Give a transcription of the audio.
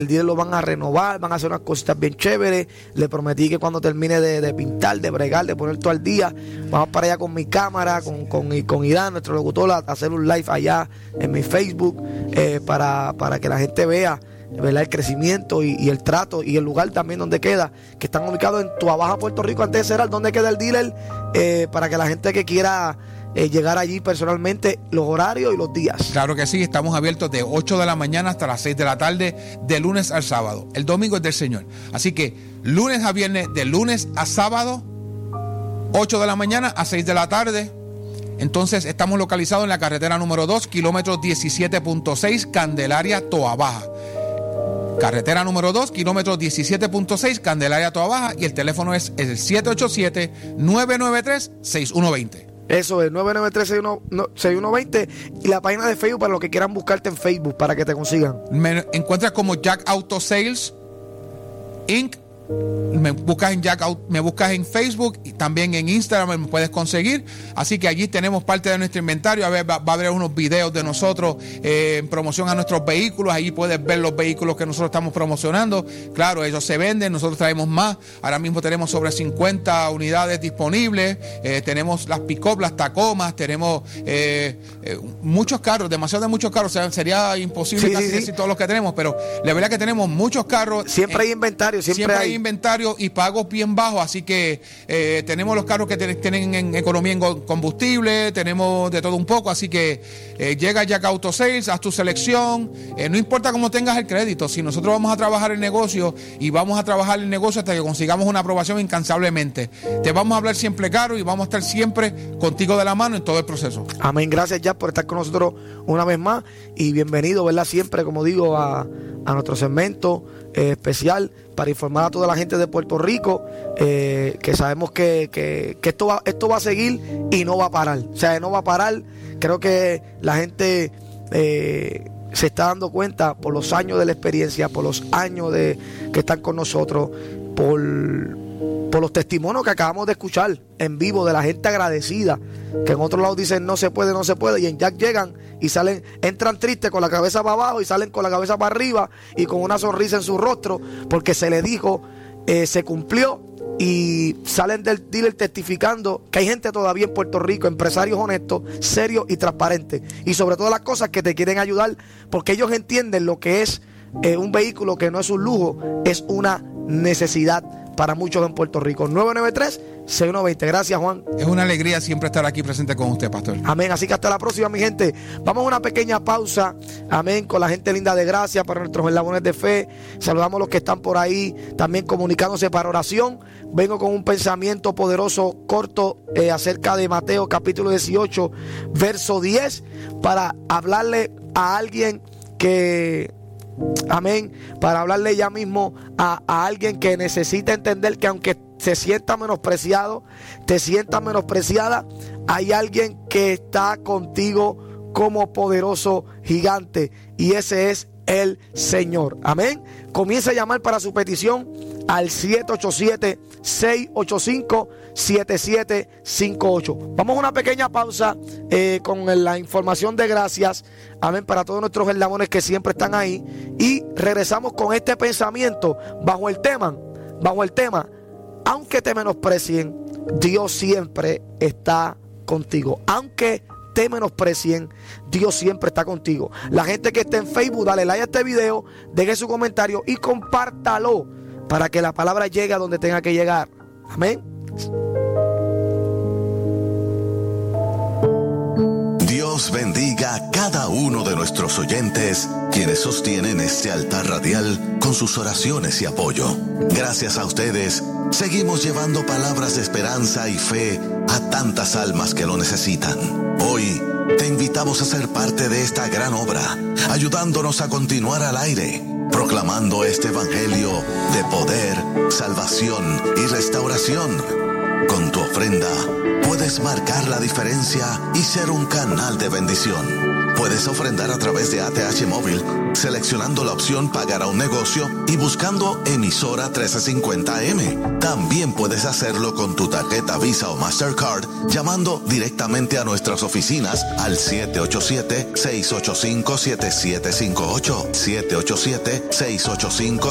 El dealer lo van a renovar, van a hacer unas cositas bien chéveres. Le prometí que cuando termine de pintar, de bregar, de poner todo al día, vamos para allá con mi cámara, con Irán, nuestro locutor, a hacer un live allá en mi Facebook, para que la gente vea, ¿verdad?, el crecimiento y el trato y el lugar también donde queda, que están ubicados en Tuabaja, Puerto Rico, antes de Ceral, donde queda el dealer, para que la gente que quiera llegar allí personalmente, los horarios y los días. Claro que sí, estamos abiertos de 8 de la mañana hasta las 6 de la tarde, de lunes al sábado. El domingo es del Señor. Así que lunes a viernes, de lunes a sábado, 8 de la mañana a 6 de la tarde. Entonces estamos localizados en la carretera número 2, kilómetro 17.6, Candelaria, Toabaja. Carretera número 2, kilómetro 17.6, Candelaria, Toabaja. Y el teléfono es el 787-993-6120. Eso es 993-6120. Y la página de Facebook para los que quieran buscarte en Facebook, para que te consigan. Me encuentras como Jack Auto Sales Inc. Me buscas en Facebook y también en Instagram me puedes conseguir. Así que allí tenemos parte de nuestro inventario. Va a haber unos videos de nosotros en promoción a nuestros vehículos. Allí puedes ver los vehículos que nosotros estamos promocionando. Claro, ellos se venden, nosotros traemos más. Ahora mismo tenemos sobre 50 unidades disponibles. Tenemos las pick-up, las Tacomas, tenemos muchos carros, demasiado de muchos carros. O sea, sería imposible decir todos los que tenemos, pero la verdad que tenemos muchos carros. Siempre hay inventario, siempre hay inventario y pagos bien bajos, así que tenemos los carros que tienen en economía en combustible, tenemos de todo un poco, así que llega Jack Auto Sales, haz tu selección, no importa cómo tengas el crédito, si nosotros vamos a trabajar el negocio y vamos a trabajar el negocio hasta que consigamos una aprobación incansablemente, te vamos a hablar siempre claro y vamos a estar siempre contigo de la mano en todo el proceso. Amén, gracias Jack por estar con nosotros una vez más y bienvenido, ¿verdad? Siempre, como digo, a nuestro segmento especial para informar a toda la gente de Puerto Rico, que sabemos que esto va a seguir y no va a parar. O sea, no va a parar. Creo que la gente se está dando cuenta por los años de la experiencia, por los años que están con nosotros, por los testimonios que acabamos de escuchar en vivo de la gente agradecida, que en otros lados dicen no se puede, y en Jack llegan y entran tristes con la cabeza para abajo y salen con la cabeza para arriba y con una sonrisa en su rostro, porque se les dijo, se cumplió, y salen del dealer testificando que hay gente todavía en Puerto Rico, empresarios honestos, serios y transparentes, y sobre todas las cosas que te quieren ayudar, porque ellos entienden lo que es un vehículo que no es un lujo, es una necesidad para muchos en Puerto Rico. 993-6120. Gracias, Juan. Es una alegría siempre estar aquí presente con usted, pastor. Amén. Así que hasta la próxima, mi gente. Vamos a una pequeña pausa. Amén. Con la gente linda de Gracia, para nuestros eslabones de fe. Saludamos a los que están por ahí también comunicándose para oración. Vengo con un pensamiento poderoso, corto, acerca de Mateo capítulo 18, verso 10, para hablarle a alguien que... Amén, para hablarle ya mismo a alguien que necesita entender que aunque se sienta menospreciado, te sientas menospreciada, hay alguien que está contigo como poderoso gigante, y ese es el Señor. Amén. Comienza a llamar para su petición al 787-685-7758. Vamos a una pequeña pausa con la información de gracias. Amén, para todos nuestros eslabones que siempre están ahí, y regresamos con este pensamiento bajo el tema, aunque te menosprecien, Dios siempre está contigo. Aunque te menosprecien, Dios siempre está contigo. La gente que esté en Facebook, dale like a este video, deje su comentario y compártalo para que la palabra llegue a donde tenga que llegar. Amén. Dios bendiga a cada uno de nuestros oyentes, quienes sostienen este altar radial con sus oraciones y apoyo. Gracias a ustedes, seguimos llevando palabras de esperanza y fe a tantas almas que lo necesitan. Hoy te invitamos a ser parte de esta gran obra, ayudándonos a continuar al aire, proclamando este evangelio de poder, salvación y restauración. Con tu ofrenda puedes marcar la diferencia y ser un canal de bendición. Puedes ofrendar a través de ATH Móvil, seleccionando la opción Pagar a un negocio y buscando Emisora 1350M. También puedes hacerlo con tu tarjeta Visa o Mastercard, llamando directamente a nuestras oficinas al 787-685-7758. 787-685